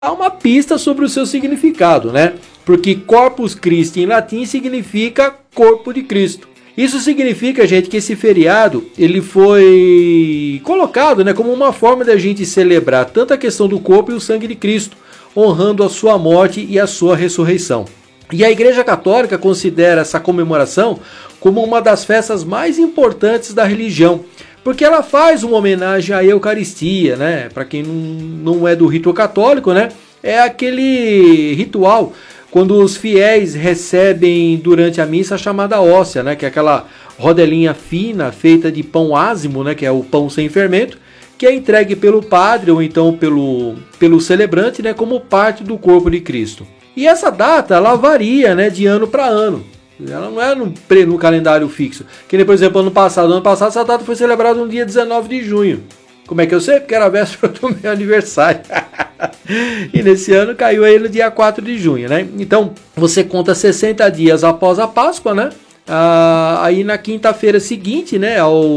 há uma pista sobre o seu significado, né? Porque Corpus Christi em latim significa corpo de Cristo. Isso significa, gente, que esse feriado ele foi colocado, né, como uma forma da gente celebrar tanto a questão do corpo e o sangue de Cristo, honrando a sua morte e a sua ressurreição. E a Igreja Católica considera essa comemoração como uma das festas mais importantes da religião, porque ela faz uma homenagem à Eucaristia, né? Para quem não é do rito católico, né? É aquele ritual quando os fiéis recebem durante a missa a chamada hóstia, né? Que é aquela rodelinha fina feita de pão ázimo, né? Que é o pão sem fermento, que é entregue pelo padre ou então pelo celebrante, né? Como parte do corpo de Cristo. E essa data ela varia, né? De ano para ano. Ela não é no calendário fixo. Que nem, por exemplo, ano passado essa data foi celebrada no dia 19 de junho. Como é que eu sei? Porque era a véspera do meu aniversário. E nesse ano caiu aí no dia 4 de junho, né? Então, você conta 60 dias após a Páscoa, né? Aí na quinta-feira seguinte, né?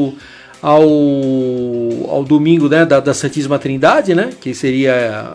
Ao domingo, né, da Santíssima Trindade, né, que seria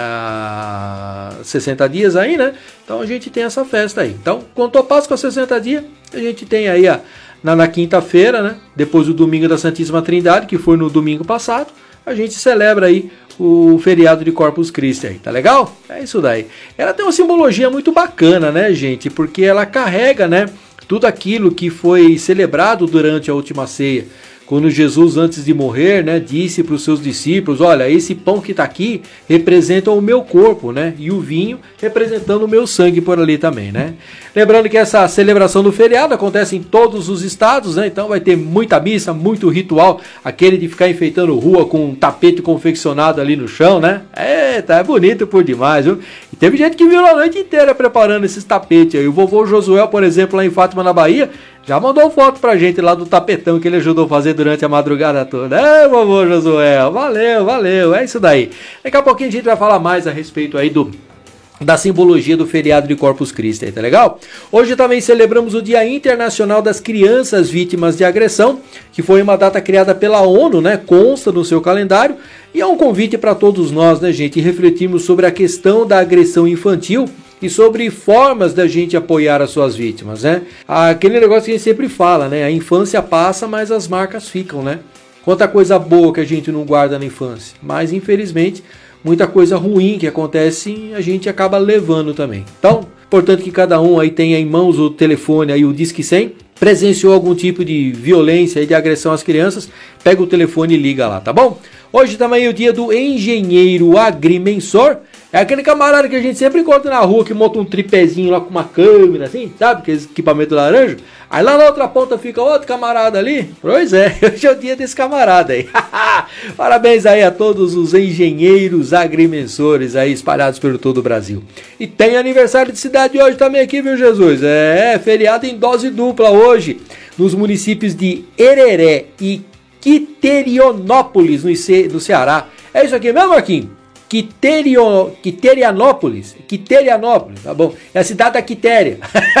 60 dias aí, né, então a gente tem essa festa aí. Então, contou Páscoa 60 dias, a gente tem aí na quinta-feira, né, depois do domingo da Santíssima Trindade, que foi no domingo passado, a gente celebra aí o feriado de Corpus Christi aí, tá legal? É isso daí. Ela tem uma simbologia muito bacana, né, gente, porque ela carrega, né, tudo aquilo que foi celebrado durante a última ceia. Quando Jesus, antes de morrer, né, disse para os seus discípulos, olha, esse pão que está aqui representa o meu corpo, né, e o vinho representando o meu sangue por ali também, né. Lembrando que essa celebração do feriado acontece em todos os estados, né, então vai ter muita missa, muito ritual, aquele de ficar enfeitando rua com um tapete confeccionado ali no chão, né. É bonito por demais, viu. E teve gente que virou a noite inteira preparando esses tapetes aí. O vovô Josué, por exemplo, lá em Fátima, na Bahia, já mandou foto pra gente lá do tapetão que ele ajudou a fazer durante a madrugada toda. Vovô Josué, valeu, é isso daí. Daqui a pouquinho a gente vai falar mais a respeito aí da simbologia do feriado de Corpus Christi, aí, tá legal? Hoje também celebramos o Dia Internacional das Crianças Vítimas de Agressão, que foi uma data criada pela ONU, né? Consta no seu calendário, e é um convite para todos nós, né, gente, refletirmos sobre a questão da agressão infantil e sobre formas da gente apoiar as suas vítimas, né? Aquele negócio que a gente sempre fala, né? A infância passa, mas as marcas ficam, né? Quanta coisa boa que a gente não guarda na infância, mas infelizmente muita coisa ruim que acontece a gente acaba levando também. Então, importante que cada um aí tenha em mãos o telefone aí, o Disque 100, presenciou algum tipo de violência e de agressão às crianças, pega o telefone e liga lá, tá bom? Hoje também é o dia do engenheiro agrimensor. É aquele camarada que a gente sempre encontra na rua, que monta um tripézinho lá com uma câmera, assim, sabe? Aquele equipamento laranja. Aí lá na outra ponta fica outro camarada ali. Pois é, hoje é o dia desse camarada aí. Parabéns aí a todos os engenheiros agrimensores aí espalhados pelo todo o Brasil. E tem aniversário de cidade hoje também aqui, viu, Jesus? É, feriado em dose dupla hoje, nos municípios de Hereré e Quiterianópolis, no Ceará. É isso aqui mesmo, Marquinhos? Quiterianópolis, tá bom? É a cidade da Quitéria.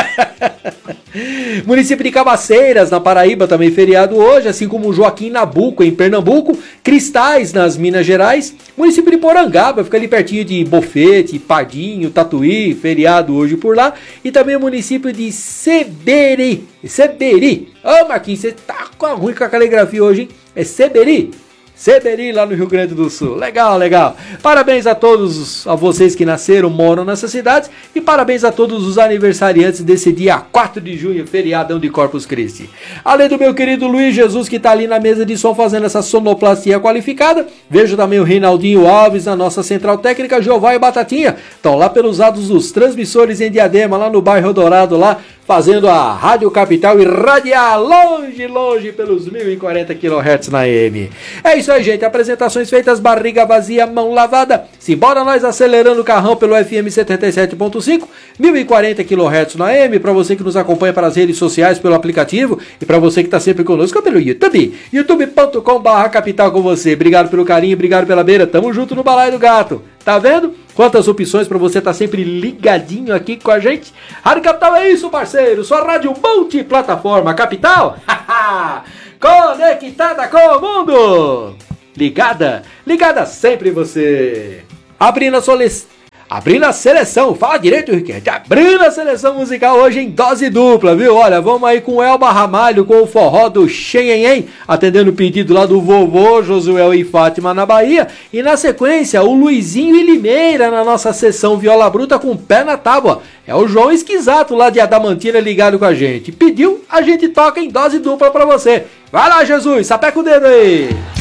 Município de Cabaceiras, na Paraíba, também feriado hoje, assim como Joaquim Nabuco, em Pernambuco, Cristais, nas Minas Gerais, município de Porangaba, fica ali pertinho de Bofete, Pardinho, Tatuí, feriado hoje por lá, e também o município de Seberi. Ô, Marquinhos, você tá ruim com a caligrafia hoje, hein? É Seberi, lá no Rio Grande do Sul. Legal. Parabéns a todos, a vocês que nasceram, moram nessas cidades, e parabéns a todos os aniversariantes desse dia 4 de junho, feriadão de Corpus Christi. Além do meu querido Luiz Jesus, que tá ali na mesa de som fazendo essa sonoplastia qualificada, vejo também o Reinaldinho Alves na nossa central técnica, Jeová e Batatinha, estão lá pelos lados dos transmissores em Diadema, lá no bairro Dourado, lá fazendo a Rádio Capital irradiar longe pelos 1040 kHz na AM. É isso aí, gente. Apresentações feitas, barriga vazia, mão lavada. Simbora nós acelerando o carrão pelo FM 77.5, 1040 kHz na AM, para você que nos acompanha pelas redes sociais, pelo aplicativo, e para você que está sempre conosco pelo YouTube, youtube.com/capital com você. Obrigado pelo carinho, obrigado pela beira. Tamo junto no Balaio do Gato. Tá vendo? Quantas opções para você estar sempre ligadinho aqui com a gente. Rádio Capital é isso, parceiro. Sua rádio multiplataforma Capital. Conectada com o mundo. Ligada sempre você. Abrindo a sua Abrindo a seleção, fala direito, Riquete. Abrindo a seleção musical hoje em dose dupla, viu? Olha, vamos aí com Elba Ramalho, com o forró do Xenhenhen, atendendo o pedido lá do vovô Josué e Fátima na Bahia. E na sequência, o Luizinho e Limeira na nossa sessão Viola Bruta com Pé na Tábua. É o João Esquisato lá de Adamantina ligado com a gente. Pediu, a gente toca em dose dupla pra você. Vai lá, Jesus, sapeca o dedo aí.